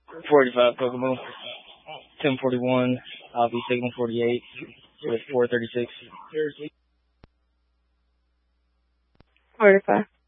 45 Kokomo. 1041. I'll be Sigma 48 with 436. 45.